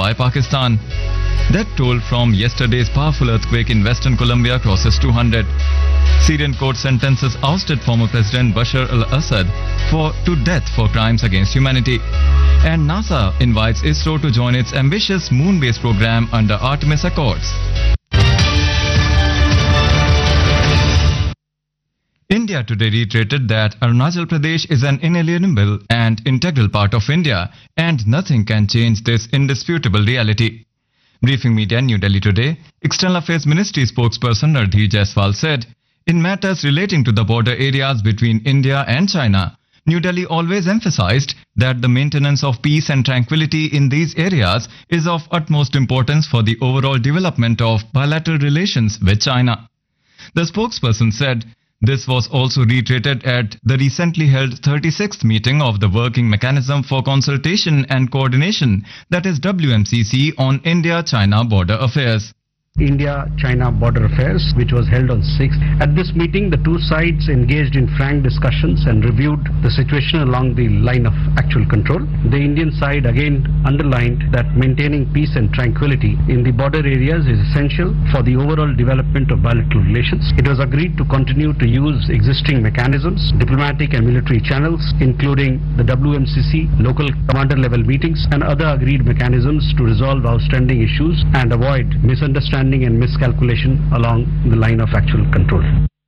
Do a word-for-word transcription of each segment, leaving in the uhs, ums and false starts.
by Pakistan. Death toll from yesterday's powerful earthquake in Western Colombia crosses two hundred. Syrian court sentences ousted former President Bashar al-Assad for to death for crimes against humanity. And NASA invites ISRO to join its ambitious moon-based program under Artemis Accords. India today reiterated that Arunachal Pradesh is an inalienable and integral part of India, and nothing can change this indisputable reality. Briefing media New Delhi today, External Affairs Ministry spokesperson Ranadhir Jaiswal said, in matters relating to the border areas between India and China, New Delhi always emphasized that the maintenance of peace and tranquility in these areas is of utmost importance for the overall development of bilateral relations with China. The spokesperson said, this was also reiterated at the recently held thirty-sixth meeting of the Working Mechanism for Consultation and Coordination, that is W M C C, on India-China border affairs. India-China border affairs, which was held on sixth. At this meeting, the two sides engaged in frank discussions and reviewed the situation along the line of actual control. The Indian side again underlined that maintaining peace and tranquility in the border areas is essential for the overall development of bilateral relations. It was agreed to continue to use existing mechanisms, diplomatic and military channels, including the W M C C, local commander level meetings, and other agreed mechanisms to resolve outstanding issues and avoid misunderstanding and miscalculation along the line of actual control.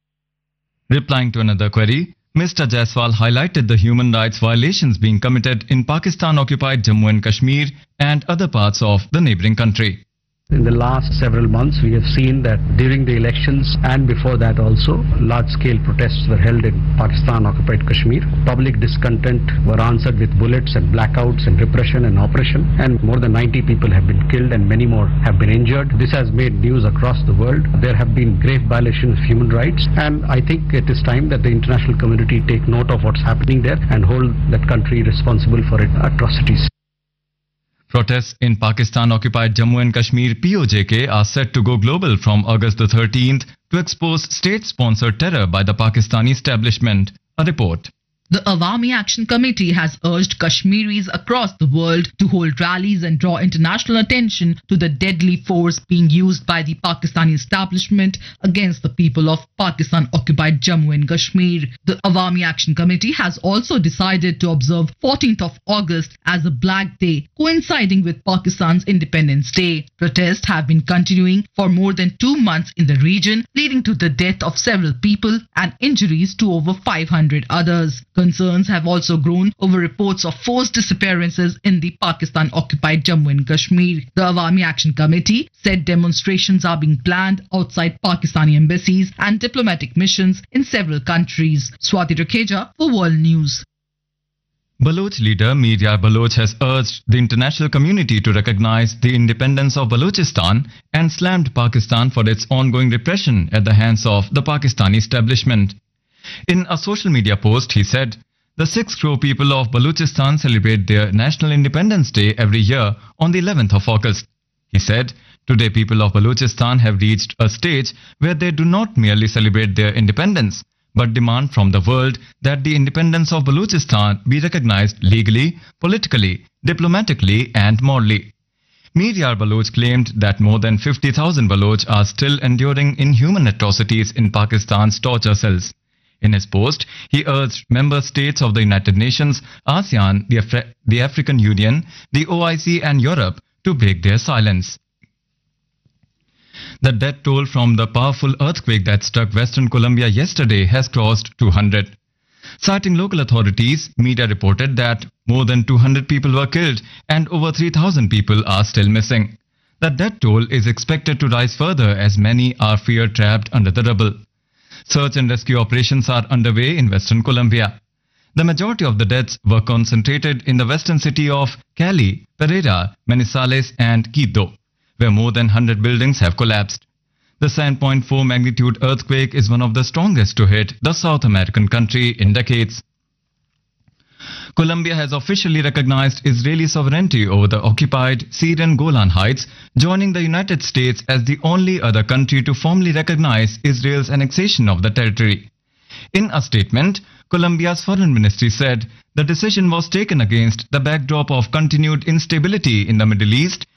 Replying to another query, Mister Jaiswal highlighted the human rights violations being committed in Pakistan-occupied Jammu and Kashmir and other parts of the neighbouring country. In the last several months, we have seen that during the elections and before that also, large-scale protests were held in Pakistan-occupied Kashmir. Public discontent were answered with bullets and blackouts and repression and oppression, and more than ninety people have been killed and many more have been injured. This has made news across the world. There have been grave violations of human rights, and I think it is time that the international community take note of what's happening there and hold that country responsible for its atrocities. Protests in Pakistan-occupied Jammu and Kashmir P O J K are set to go global from August the thirteenth to expose state-sponsored terror by the Pakistani establishment. A report. The Awami Action Committee has urged Kashmiris across the world to hold rallies and draw international attention to the deadly force being used by the Pakistani establishment against the people of Pakistan-occupied Jammu and Kashmir. The Awami Action Committee has also decided to observe fourteenth of August as a Black Day, coinciding with Pakistan's Independence Day. Protests have been continuing for more than two months in the region, leading to the death of several people and injuries to over five hundred others. Concerns have also grown over reports of forced disappearances in the Pakistan-occupied Jammu and Kashmir. The Awami Action Committee said demonstrations are being planned outside Pakistani embassies and diplomatic missions in several countries. Swati Rakeja for World News. Baloch leader Mir Yar Baloch has urged the international community to recognize the independence of Balochistan and slammed Pakistan for its ongoing repression at the hands of the Pakistani establishment. In a social media post, he said, the six crore people of Balochistan celebrate their National Independence Day every year on the eleventh of August. He said, today people of Balochistan have reached a stage where they do not merely celebrate their independence, but demand from the world that the independence of Balochistan be recognized legally, politically, diplomatically and morally. Mir Yar Baloch claimed that more than fifty thousand Baloch are still enduring inhuman atrocities in Pakistan's torture cells. In his post, he urged member states of the United Nations, ASEAN, the, Afri the African Union, the O I C and Europe to break their silence. The death toll from the powerful earthquake that struck Western Colombia yesterday has crossed two hundred. Citing local authorities, media reported that more than two hundred people were killed and over three thousand people are still missing. The death toll is expected to rise further as many are feared trapped under the rubble. Search and rescue operations are underway in Western Colombia. The majority of the deaths were concentrated in the western city of Cali, Pereira, Manizales and Quito, where more than one hundred buildings have collapsed. The seven point four magnitude earthquake is one of the strongest to hit the South American country in decades. Colombia has officially recognized Israeli sovereignty over the occupied Syrian Golan Heights, joining the United States as the only other country to formally recognize Israel's annexation of the territory. In a statement, Colombia's foreign ministry said the decision was taken against the backdrop of continued instability in the Middle East